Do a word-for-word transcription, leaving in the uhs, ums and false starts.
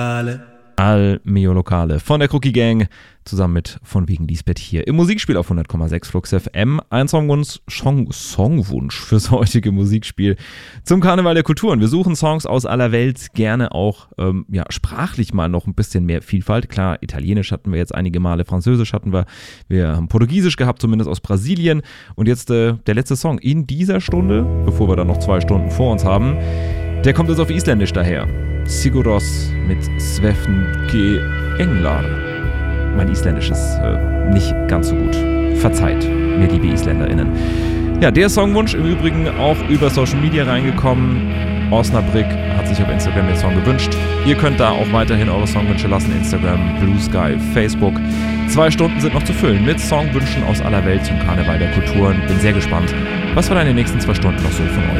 Al mio locale von der Cookie Gang zusammen mit von wegen Lisbeth hier im Musikspiel auf hundert Komma sechs Flux F M. Ein Songwunsch, Song, Songwunsch fürs heutige Musikspiel zum Karneval der Kulturen. Wir suchen Songs aus aller Welt, gerne auch ähm, ja, sprachlich mal noch ein bisschen mehr Vielfalt. Klar, Italienisch hatten wir jetzt einige Male, Französisch hatten wir, wir haben Portugiesisch gehabt, zumindest aus Brasilien. Und jetzt äh, der letzte Song in dieser Stunde, bevor wir dann noch zwei Stunden vor uns haben, der kommt jetzt auf Isländisch daher. Siguros mit Svefn G. Englar. Mein Isländisch ist äh, nicht ganz so gut. Verzeiht mir, liebe IsländerInnen. Ja, der Songwunsch im Übrigen auch über Social Media reingekommen. Osnabrück hat sich auf Instagram den Song gewünscht. Ihr könnt da auch weiterhin eure Songwünsche lassen. Instagram, Blue Sky, Facebook. Zwei Stunden sind noch zu füllen mit Songwünschen aus aller Welt zum Karneval der Kulturen. Bin sehr gespannt, was wir da in den nächsten zwei Stunden noch so von euch